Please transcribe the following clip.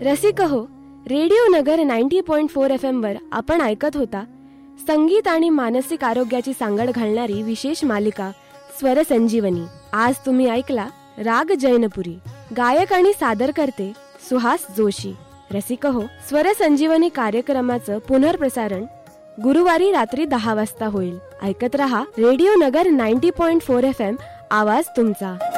रसिक हो, रेडिओ नगर 90.4 FM वर आपण ऐकत होता संगीत आणि मानसिक आरोग्याची सांगड घालणारी विशेष मालिका स्वर संजीवनी. आज तुम्ही ऐकला राग जैनपुरी. गायक आणि सादर करते सुहास जोशी. रसिक हो, स्वर संजीवनी कार्यक्रमाचं पुनर्प्रसारण गुरुवारी रात्री 10 वाजता होईल. ऐकत रहा रेडिओ नगर 90.4 FM, आवाज तुमचा.